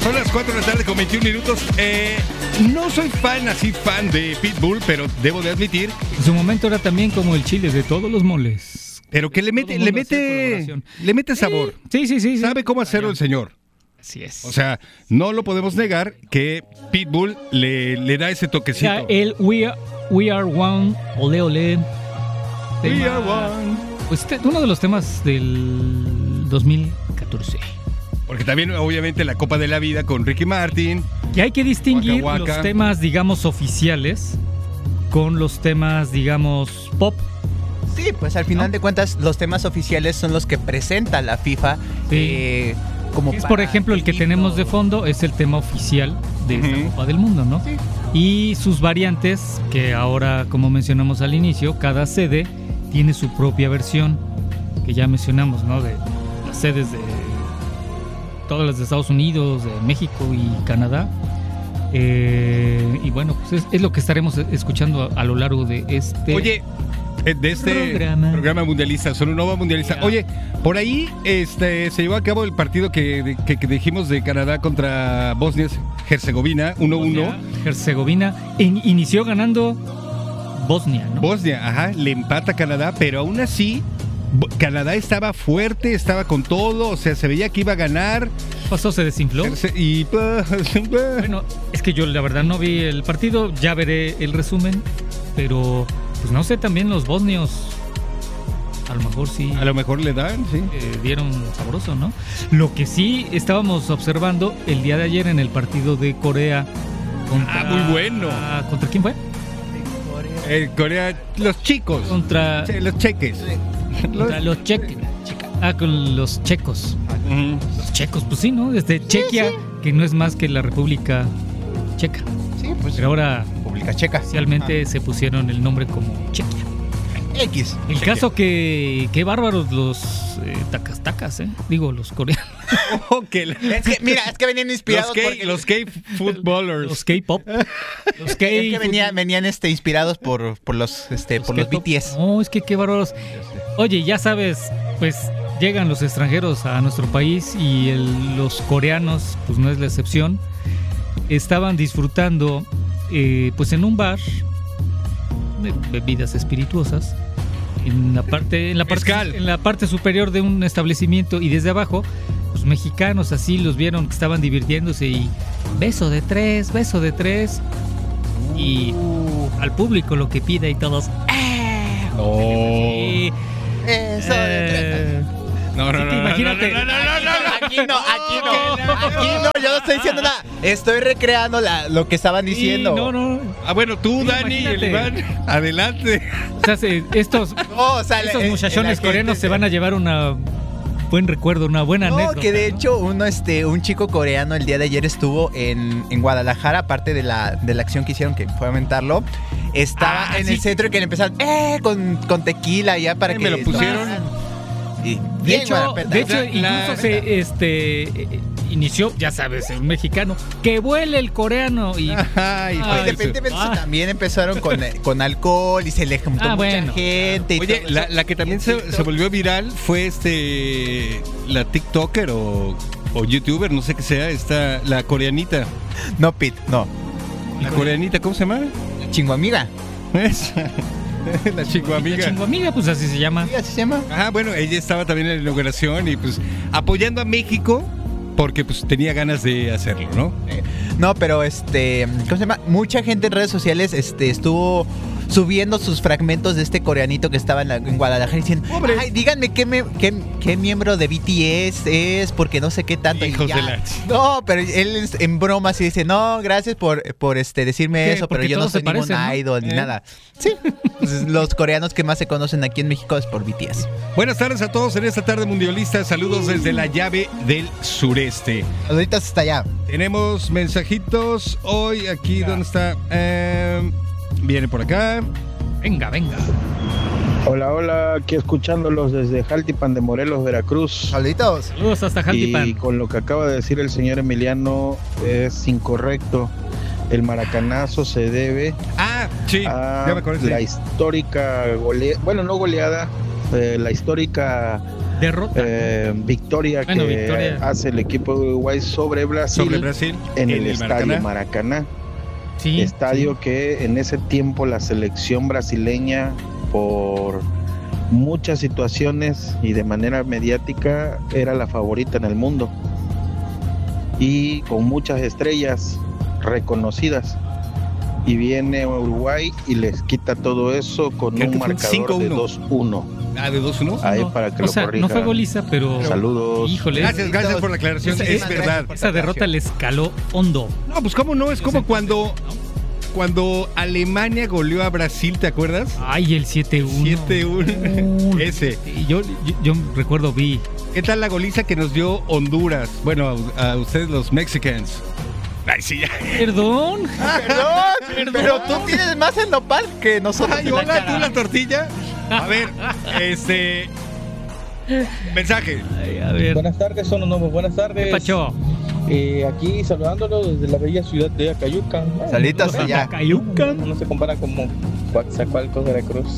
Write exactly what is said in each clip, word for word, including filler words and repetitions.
Son las cuatro de la tarde con veintiún minutos. Eh, no soy fan, así fan de Pitbull, pero debo de admitir. En su momento era también como el chile de todos los moles. Pero que le mete, le mete, le mete sabor. Sí, sí, sí. sí. Sabe cómo hacerlo el señor. Así es. O sea, no lo podemos negar que Pitbull le, le da ese toquecito. O sea, el We Are, We Are One, ole, ole. Tema, We Are One. Pues te, uno de los temas del dos mil catorce. Porque también, obviamente, la Copa de la Vida con Ricky Martin. Y hay que distinguir Waka Waka. los temas, digamos, oficiales con los temas, digamos, pop. Sí, pues al final ¿No? de cuentas, los temas oficiales son los que presenta la FIFA. Sí. Eh, como Es, para por ejemplo, el que himno. tenemos de fondo es el tema oficial de esta Ujú. Copa del Mundo, ¿no? Sí. Y sus variantes, que ahora, como mencionamos al inicio, cada sede tiene su propia versión, que ya mencionamos, ¿no? De las sedes de todas las de Estados Unidos, de México y Canadá. Eh, y bueno, pues es, es lo que estaremos escuchando a, a lo largo de este... Oye, eh, de este Programa. programa, mundialista, Solo Nova mundialista. Ya. Oye, por ahí este se llevó a cabo el partido que, que, que dijimos de Canadá contra Bosnia-Herzegovina, uno uno. Bosnia-Herzegovina in- inició ganando Bosnia, ¿no? Bosnia, ajá, le empata a Canadá, pero aún así Bo- Canadá estaba fuerte, estaba con todo, o sea, se veía que iba a ganar. Pasó, se desinfló. Y Bueno, es que yo la verdad no vi el partido, ya veré el resumen, pero pues no sé, también los bosnios a lo mejor sí a lo mejor le dan, sí. eh, dieron sabroso, ¿no? Lo que sí estábamos observando el día de ayer en el partido de Corea contra... Ah, muy bueno. ¿Contra quién fue? Eh, Corea, los chicos, Contra, che- los cheques. contra los cheques. Ah, con los checos. Ujú. Los checos, pues sí, ¿no? Desde Chequia, que no es más que la República Checa. Sí, pues Pero ahora República Checa. oficialmente se pusieron el nombre como Chequia. Ah, X. El caso que, qué bárbaros los eh, tacas tacas, ¿eh? Digo, los coreanos. Oh, que la- Es que, mira, es que venían los inspirados K, porque- los K-footballers. Los K-pop. Los K. es que venía- venían este, inspirados por, por los, este, por los B K-pop. T S. No, es que qué bárbaros. Oye, ya sabes, pues llegan los extranjeros a nuestro país y el- los coreanos, pues no es la excepción. Estaban disfrutando, eh, pues en un bar de bebidas espirituosas. En la parte, en la parte, Mezcal. en la parte superior de un establecimiento y desde abajo, los mexicanos así los vieron que estaban divirtiéndose y beso de tres, beso de tres y al público lo que pida y todos. ¡Eh! No. Y, Eso de tres. eh, No, no, Sí, no, que no, imagínate. no, no, no, no, no. Aquí no, aquí no, aquí no, yo no estoy diciendo nada. Estoy recreando la, lo que estaban y diciendo. no, no. Ah, bueno, tú, Sí, Dani, y el imagínate. Iván, adelante. O sea, se- estos, No, o sea, estos eh, muchachones la coreanos gente- se van a llevar una buen recuerdo, una buena No, anécdota. que de ¿no? hecho uno, este, un chico coreano el día de ayer estuvo en, en Guadalajara, aparte de la, de la acción que hicieron, que fue aumentarlo. Estaba Ah, en sí. el centro y que le empezaron, eh, con, con tequila ya para Eh, que me lo pusieron. Y De bien hecho, Guadalajara. de hecho O sea, incluso la- se este eh, inició, ya sabes, un mexicano, que vuele el coreano y Ay, Ay, Pues, joder. independientemente de eso, Ah. también empezaron con, eh, con alcohol y se le juntó Ah, mucha bueno. gente. y Oye, todo la, eso. la que también se, se volvió viral fue este la TikToker o, o YouTuber, no sé qué sea, esta, la coreanita. No, Pete, no. La coreanita, ¿cómo se llama? Chingo amiga. Esa. La chico amiga. la chingo amiga, pues así se llama. ¿Sí, así se llama? Ah, bueno, ella estaba también en la inauguración y pues apoyando a México porque pues tenía ganas de hacerlo, ¿no? No, pero este, ¿cómo se llama? Mucha gente en redes sociales este, estuvo subiendo sus fragmentos de este coreanito que estaba en, la- en Guadalajara diciendo, Pobre. ay, díganme qué, me- qué, qué miembro de B T S es, porque no sé qué tanto. Y Hijos ya- de la- No, pero él es- en broma sí dice, no, gracias por, por este, decirme ¿Qué? eso, pero Porque yo no todos soy se ningún parecen, ¿no? idol ni ¿Eh? nada. Sí, Entonces, los coreanos que más se conocen aquí en México es por B T S. Buenas tardes a todos en esta tarde mundialista. Saludos desde la llave del sureste. Ahorita hasta allá. Tenemos mensajitos hoy aquí, ¿dónde está? Eh, viene por acá. Venga, venga. Hola, hola, aquí escuchándolos desde Jaltipan de Morelos, Veracruz. Saluditos. Saludos hasta Y Jaltipan. con lo que acaba de decir el señor Emiliano es incorrecto. El maracanazo se debe Ah, sí, a ya me acordé. la sí. histórica goleada, bueno, no goleada, eh, la histórica Derrota. Eh, victoria Bueno, que victoria. hace el equipo de Uruguay sobre Brasil, Sobre Brasil, en, en el, el estadio Maracaná. Maracaná. Sí, Estadio sí. que en ese tiempo la selección brasileña, por muchas situaciones y de manera mediática, era la favorita en el mundo. Y con muchas estrellas reconocidas. Y viene Uruguay y les quita todo eso con Creo un que fue marcador cinco de uno. dos uno. Ah, de dos uno. Ahí No, para que o lo sea, corrija. no fue goliza, pero... Saludos. Híjole. Gracias, gracias por la aclaración. Esa- Es esa- verdad. Esa derrota le escaló hondo. No, pues cómo no, es como cuando cuando Alemania goleó a Brasil, ¿te acuerdas? Ay, el siete uno. siete uno. Ese. Y yo, yo, yo recuerdo, vi. ¿Qué tal la goliza que nos dio Honduras? Bueno, a, a ustedes los Mexicans. Ay, sí, ya. Perdón. Perdón, pero tú tienes más el nopal que nosotros. Ay, en la hola, cara. tú la tortilla. A ver, este... Mensaje. Ay, a ver. Buenas tardes, son nuevos. Buenas tardes. ¿Qué pacho? Eh, aquí saludándolo desde la bella ciudad de Acayucan. Bueno, Saluditos no, allá. Cayucan. No se compara como Coatzacoalcos, Veracruz.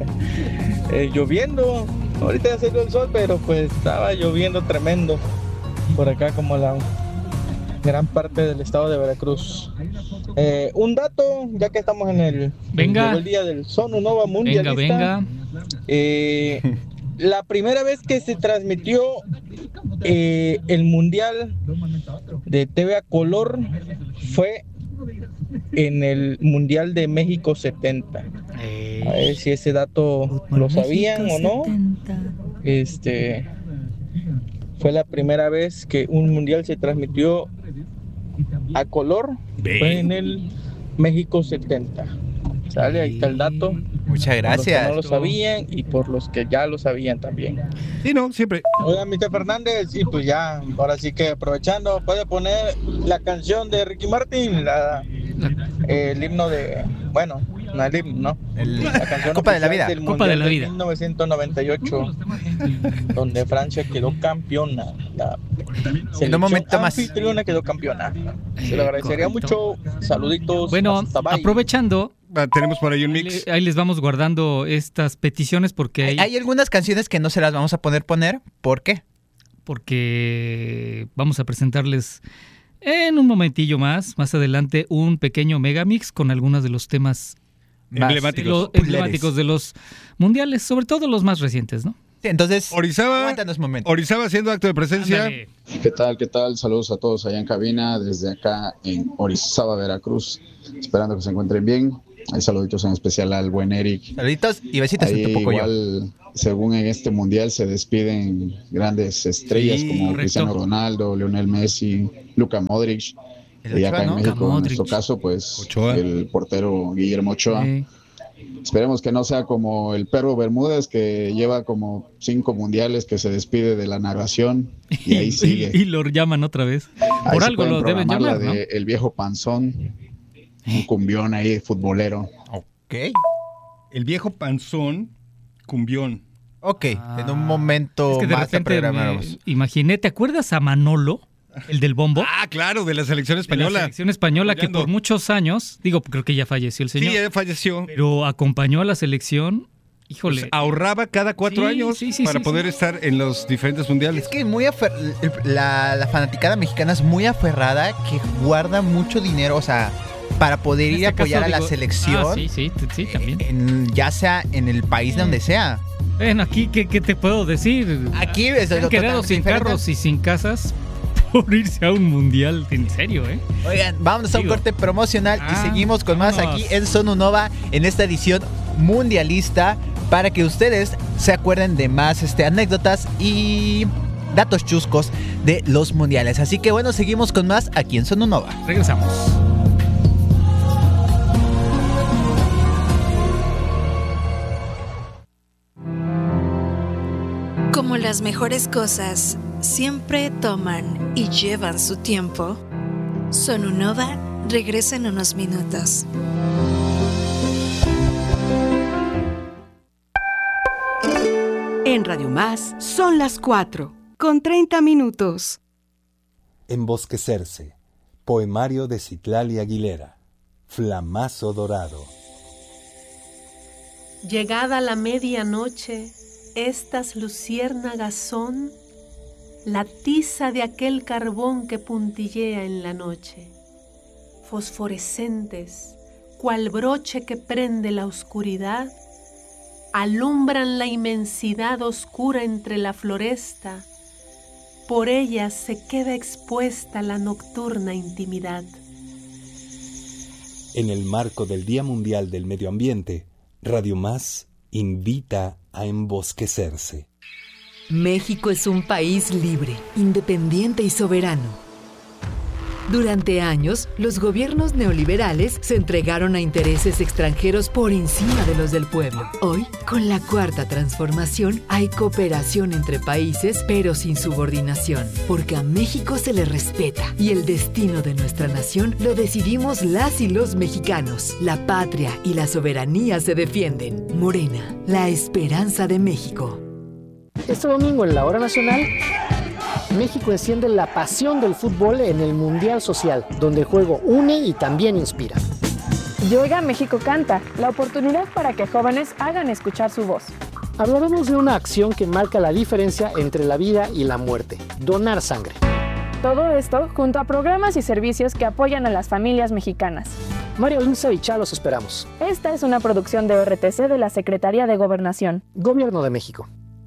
eh, lloviendo. Ahorita ya salió el sol, pero pues estaba lloviendo tremendo. Por acá como la gran parte del estado de Veracruz. Eh, un dato, ya que estamos en el, Venga. llegó el día del Sonu Nova Mundialista. Venga, venga. Eh, la primera vez que se transmitió eh, el Mundial de T V a color fue en el Mundial de México setenta. A ver si ese dato lo sabían o no. Este fue la primera vez que un mundial se transmitió a color. Fue en el México setenta. Sale, ahí está el dato. Muchas Por los que gracias. no lo sabían y por los que ya lo sabían también. Sí, no, siempre. Oiga, mister Fernández, y pues ya, ahora sí que aprovechando, puede poner la canción de Ricky Martin, la, eh, el himno de, bueno, no el himno, ¿no? El- La canción Copa de la oficial Vida. del Copa de Mundial la Vida. mil novecientos noventa y ocho, donde Francia quedó campeona. La En un momento selección más. anfitriona quedó campeona. Se lo Eh, agradecería correcto. mucho. Saluditos. Bueno, hasta bye. aprovechando, Ah, tenemos por ahí un ahí, mix. le- ahí les vamos guardando estas peticiones porque Hay, hay, hay algunas canciones que no se las vamos a poder poner. ¿Por qué? porque vamos a presentarles en un momentillo más, más adelante, un pequeño megamix con algunos de los temas Más Emblemáticos. lo- populares. emblemáticos de los mundiales, sobre todo los más recientes, ¿no? Sí, entonces, Orizaba, aguántanos un momento. Orizaba haciendo acto de presencia. Ándale. ¿Qué tal? ¿Qué tal? Saludos a todos allá en cabina, desde acá en Orizaba, Veracruz. Esperando que se encuentren bien. Hay saluditos en especial al buen Eric. Saluditos y besitos en Ahí tu poco yo. igual, según en este mundial, se despiden grandes estrellas Sí, como correcto. Cristiano Ronaldo, Lionel Messi, Luka Modric. El Y Ochoa, acá ¿no? en México, Luka en Modric. nuestro caso, pues Ochoa. el portero Guillermo Ochoa. Eh, Esperemos que no sea como el perro Bermúdez, que lleva como cinco mundiales, que se despide de la narración y ahí sigue. y, y lo llaman otra vez. Ahí Por se algo pueden lo deben programar la llamar, ¿no? de El Viejo Panzón, un cumbión ahí futbolero. Ok. El viejo panzón cumbión. Ok, Ah, en un momento Es que de más repente me programamos. imaginé, ¿te acuerdas a Manolo, el del bombo? Ah, claro, de la selección De la española. selección española que Jugando. por muchos años, digo, creo que ya falleció el Sí, señor, ya falleció. pero acompañó a la selección, híjole. Pues ahorraba cada cuatro Sí, años sí, sí, para sí, poder sí. estar en los diferentes mundiales. Es que muy afer- el- la, la fanaticada mexicana es muy aferrada, que guarda mucho dinero, o sea, para poder En ir a este apoyar caso, a la digo, selección, ah, sí, sí, t- sí, también. en- ya sea en el país donde sea. Bueno, aquí, ¿qué, qué te puedo decir? Aquí es Se han lo quedado totalmente sin diferente. carros y sin casas por irse a un mundial, en serio, ¿eh? Oigan, vámonos a un Digo. corte promocional Ah, y seguimos con más vámonos. aquí en Sonu Nova en esta edición mundialista para que ustedes se acuerden de más este, anécdotas y datos chuscos de los mundiales. Así que bueno, seguimos con más aquí en Sonu Nova. Regresamos. Como las mejores cosas siempre toman y llevan su tiempo, Sonunova regresa en unos minutos. En Radio Más son las cuatro, con treinta minutos. Embosquecerse. Poemario de Citlali Aguilera. Flamazo dorado. Llegada la medianoche, Estas luciérnagas son la tiza de aquel carbón que puntillea en la noche, fosforescentes, cual broche que prende la oscuridad, alumbran la inmensidad oscura entre la floresta, por ellas se queda expuesta la nocturna intimidad. En el marco del Día Mundial del Medio Ambiente, Radio Más invita a embosquecerse. México es un país libre, independiente y soberano. Durante años, los gobiernos neoliberales se entregaron a intereses extranjeros por encima de los del pueblo. Hoy, con la Cuarta Transformación, hay cooperación entre países, pero sin subordinación, porque a México se le respeta y el destino de nuestra nación lo decidimos las y los mexicanos. La patria y la soberanía se defienden. Morena, la esperanza de México. Este domingo en la Hora Nacional, México enciende la pasión del fútbol en el Mundial Social, donde el juego une y también inspira. Y Oiga México Canta, la oportunidad para que jóvenes hagan escuchar su voz. Hablaremos de una acción que marca la diferencia entre la vida y la muerte: donar sangre. Todo esto junto a programas y servicios que apoyan a las familias mexicanas. María Linza y Chá, los esperamos. Esta es una producción de O R T C de la Secretaría de Gobernación. Gobierno de México.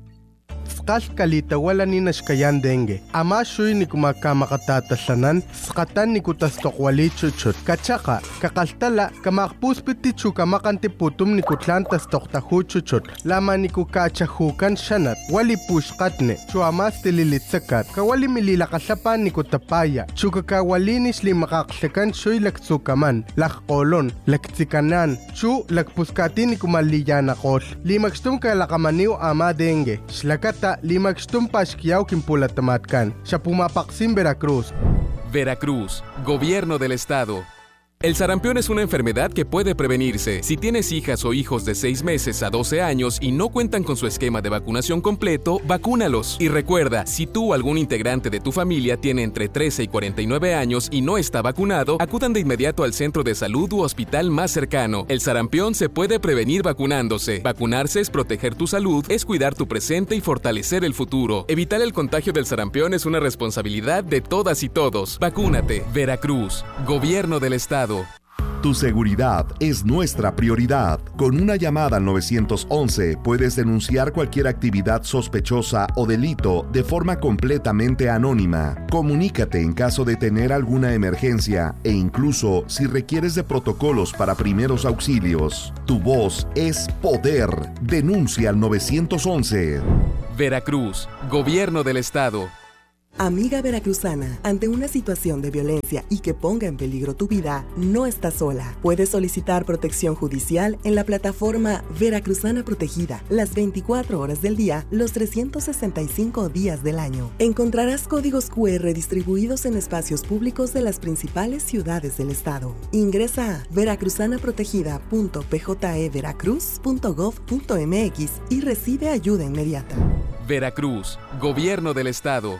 Kalita wala ni nashkayan dengue. Ama shuy ni kumakamakatatasanan, skatan ni kutastokwali chuchut. Kachaka, kakaltala, kamakpuspiti chukamakanti putum ni kutlantas toktahu chuchut. Lama ni kukachahukan shanat, wali pushkatne, chuamas tililitsakat, kawali mililakasapan ni kutapaya, chukakawalinis li makaksekan shuy laktsukaman, lakkolon, laktsikanan, chu lakpuskati ni kumalliyanakol. Limakstum kalakamaniw ama dengue, shlakata limakstum pashkiyaw kimpulatamatkan, siya pumapaksim Veracruz. Veracruz, Gobierno del Estado. El sarampión es una enfermedad que puede prevenirse. Si tienes hijas o hijos de seis meses a doce años y no cuentan con su esquema de vacunación completo, vacúnalos. Y recuerda, si tú o algún integrante de tu familia tiene entre trece y cuarenta y nueve años y no está vacunado, acudan de inmediato al centro de salud u hospital más cercano. El sarampión se puede prevenir vacunándose. Vacunarse es proteger tu salud, es cuidar tu presente y fortalecer el futuro. Evitar el contagio del sarampión es una responsabilidad de todas y todos. Vacúnate. Veracruz, Gobierno del Estado. Tu seguridad es nuestra prioridad. Con una llamada al nueve once puedes denunciar cualquier actividad sospechosa o delito de forma completamente anónima. Comunícate en caso de tener alguna emergencia e incluso si requieres de protocolos para primeros auxilios. Tu voz es poder. Denuncia al nueve once. Veracruz, Gobierno del Estado. Amiga veracruzana, ante una situación de violencia y que ponga en peligro tu vida, no estás sola. Puedes solicitar protección judicial en la plataforma Veracruzana Protegida, las veinticuatro horas del día, los trescientos sesenta y cinco días del año. Encontrarás códigos cu erre distribuidos en espacios públicos de las principales ciudades del estado. Ingresa a veracruzana protegida punto p j e veracruz punto gov punto m x y recibe ayuda inmediata. Veracruz, Gobierno del Estado.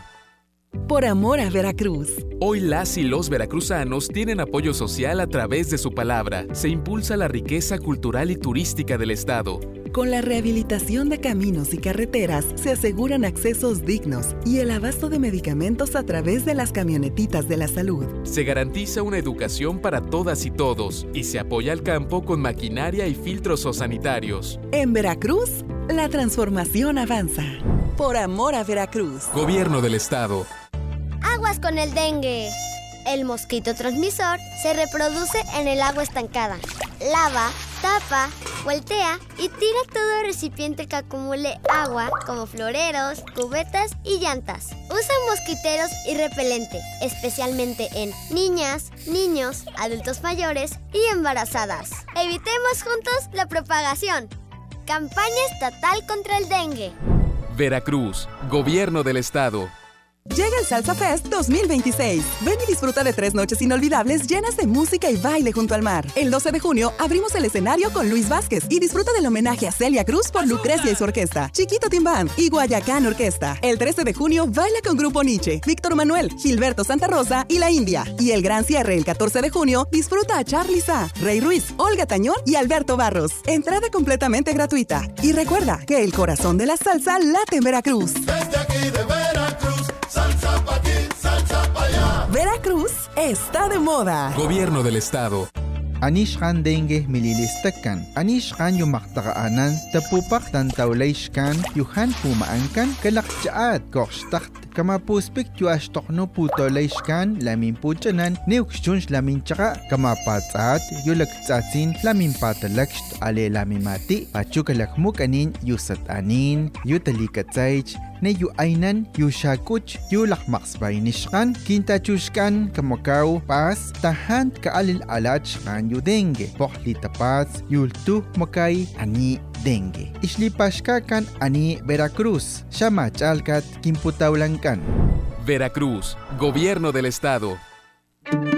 Por amor a Veracruz. Hoy las y los veracruzanos tienen apoyo social a través de su palabra. Se impulsa la riqueza cultural y turística del estado. Con la rehabilitación de caminos y carreteras se aseguran accesos dignos y el abasto de medicamentos a través de las camionetitas de la salud. Se garantiza una educación para todas y todos y se apoya al campo con maquinaria y filtros sanitarios. En Veracruz, la transformación avanza. Por amor a Veracruz. Gobierno del Estado. Aguas con el dengue. El mosquito transmisor se reproduce en el agua estancada. Lava, tapa, voltea y tira todo recipiente que acumule agua, como floreros, cubetas y llantas. Usa mosquiteros y repelente, especialmente en niñas, niños, adultos mayores y embarazadas. Evitemos juntos la propagación. Campaña estatal contra el dengue. Veracruz, Gobierno del Estado. Llega el Salsa Fest dos mil veintiséis. Ven y disfruta de tres noches inolvidables llenas de música y baile junto al mar. El doce de junio abrimos el escenario con Luis Vázquez y disfruta del homenaje a Celia Cruz por Lucrecia y su orquesta, Chiquito Team Band y Guayacán Orquesta. El trece de junio baila con Grupo Nietzsche, Víctor Manuel, Gilberto Santa Rosa y La India. Y el gran cierre el catorce de junio disfruta a Charly Sa, Rey Ruiz, Olga Tañón y Alberto Barros. Entrada completamente gratuita. Y recuerda que el corazón de la salsa late en Veracruz. Desde aquí de Veracruz, salsa pa' aquí, salsa pa' allá. Veracruz está de moda. Gobierno del Estado. Anishkan dengue mililistakan. Anishkan yumaktaanan tapupak tantawlayshkan yuhan pumaankan kalakchaat korshtakt kama puspik yuashtokno putolayshkan lamin puchanan neukshunsh lamin chaka kama patsaat yulaktsatsin lamin patalaksht ale lamimati pachukalakmukanin yusatanin yutalikatsaych ne yu ainan yu shakuch yu lakmaksbaynishkan kintachushkan kamakaw pas tahan kaalil alachkan yu dengue pohlita pas yultu makay ani dengue islipashkakan ani Veracruz shamachalkat kimputawlankan. Veracruz, Gobierno del Estado.